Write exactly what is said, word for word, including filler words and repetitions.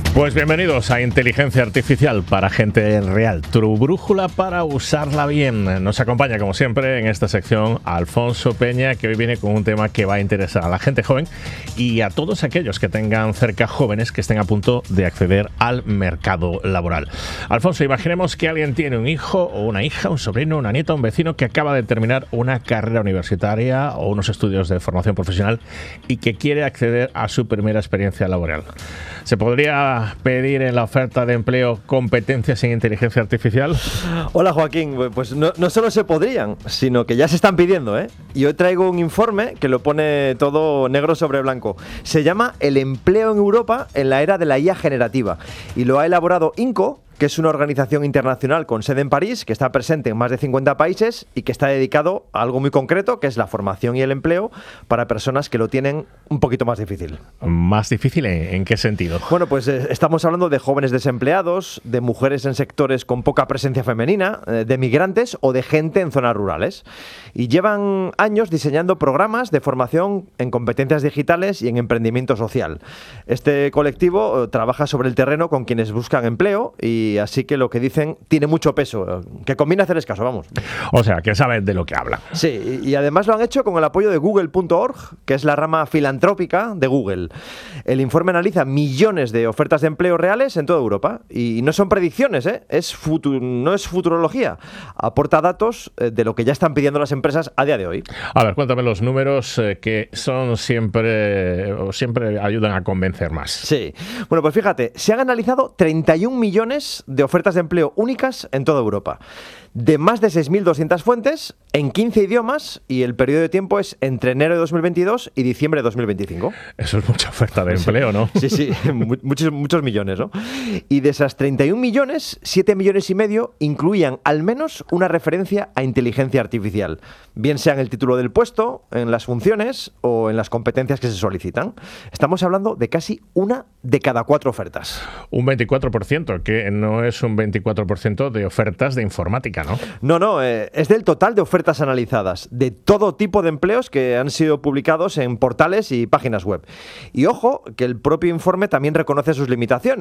Pues bienvenidos a Inteligencia Artificial para gente real, tu brújula para usarla bien. Nos acompaña, como siempre, en esta sección Alfonso Peña, que hoy viene con un tema que va a interesar a la gente joven y a todos aquellos que tengan cerca jóvenes que estén a punto de acceder al mercado laboral. Alfonso, imaginemos que alguien tiene un hijo o una hija, un sobrino, una nieta, un vecino que acaba de terminar una carrera universitaria o unos estudios de formación profesional y que quiere acceder a su primera experiencia laboral. ¿Se podría pedir en la oferta de empleo competencias en inteligencia artificial? Hola Joaquín, pues no, no solo se podrían, sino que ya se están pidiendo, ¿eh? Y hoy traigo un informe que lo pone todo negro sobre blanco. Se llama El empleo en Europa en la era de la I A generativa y lo ha elaborado INCO, que es una organización internacional con sede en París, que está presente en más de cincuenta países y que está dedicado a algo muy concreto, que es la formación y el empleo para personas que lo tienen un poquito más difícil. ¿Más difícil en, en qué sentido? Bueno, pues eh, estamos hablando de jóvenes desempleados, de mujeres en sectores con poca presencia femenina, eh, de migrantes o de gente en zonas rurales. Y llevan años diseñando programas de formación en competencias digitales y en emprendimiento social. Este colectivo eh, trabaja sobre el terreno con quienes buscan empleo y Y así que lo que dicen tiene mucho peso, que conviene hacerles caso, vamos. O sea, que saben de lo que hablan. Sí, y además lo han hecho con el apoyo de Google punto org, que es la rama filantrópica de Google. El informe analiza millones de ofertas de empleo reales en toda Europa. Y no son predicciones, ¿eh? Es futu- no es futurología. Aporta datos de lo que ya están pidiendo las empresas a día de hoy. A ver, cuéntame los números eh, que son siempre, o siempre ayudan a convencer más. Sí. Bueno, pues fíjate, se han analizado treinta y un millones de ofertas de empleo únicas en toda Europa, de más de seis mil doscientas fuentes, en quince idiomas, y el periodo de tiempo es entre enero de dos mil veintidós y diciembre de dos mil veinticinco. Eso es mucha oferta de empleo, ¿no? Sí, sí, muchos, muchos millones, ¿no? Y de esas treinta y un millones, siete millones y medio incluían al menos una referencia a inteligencia artificial, bien sea en el título del puesto, en las funciones o en las competencias que se solicitan. Estamos hablando de casi una de cada cuatro ofertas. Un veinticuatro por ciento, que no es un veinticuatro por ciento de ofertas de informática, ¿no? No, no, eh, es del total de ofertas analizadas, de todo tipo de empleos que han sido publicados en portales y páginas web. Y ojo, que el propio informe también reconoce sus limitaciones.